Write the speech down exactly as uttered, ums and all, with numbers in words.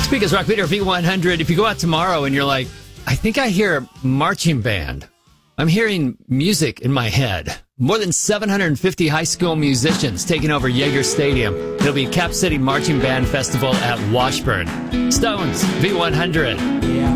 Speakers Rock Leader V one hundred. If you go out tomorrow and you're like, I think I hear a marching band. I'm hearing music in my head. More than seven hundred fifty high school musicians taking over Yager Stadium. It'll be Cap City Marching Band Festival at Washburn. Stones, V one hundred. Yeah.